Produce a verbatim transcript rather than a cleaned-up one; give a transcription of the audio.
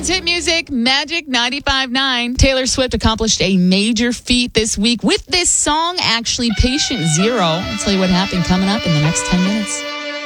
It's Hit Music, Magic ninety-five point nine. Taylor Swift accomplished a major feat this week with this song, actually, Patient Zero. I'll tell you what happened coming up in the next ten minutes.